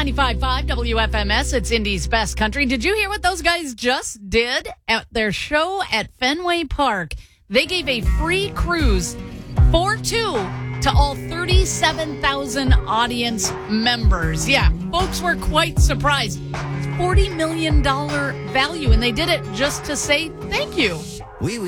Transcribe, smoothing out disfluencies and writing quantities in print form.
95.5 WFMS, it's Indy's Best Country. Did you hear what those guys just did at their show at Fenway Park? They gave a free cruise for two to all 37,000 audience members. Yeah, folks were quite surprised. $40 million value, and they did it just to say thank you.